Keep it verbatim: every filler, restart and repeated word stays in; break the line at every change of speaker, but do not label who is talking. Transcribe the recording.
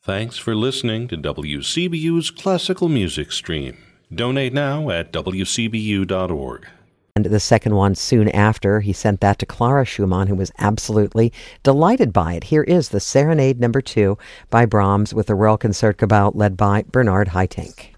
Thanks for listening to W C B U's Classical Music Stream. Donate now at w c b u dot org.
And the second one soon after, he sent that to Clara Schumann, who was absolutely delighted by it. Here is the Serenade Number Two by Brahms with the Royal Concertgebouw led by Bernard Haitink.